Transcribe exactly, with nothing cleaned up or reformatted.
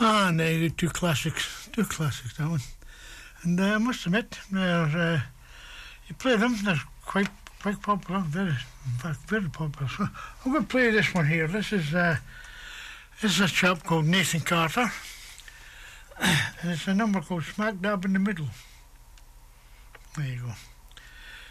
Ah, no, two classics, two classics, that one. And uh, I must admit, they're, uh, you play them, they're quite quite popular, very, in fact, very popular. So I'm going to play this one here. This is uh, this is a chap called Nathan Carter, and it's a number called Smack Dab in the Middle. There you go.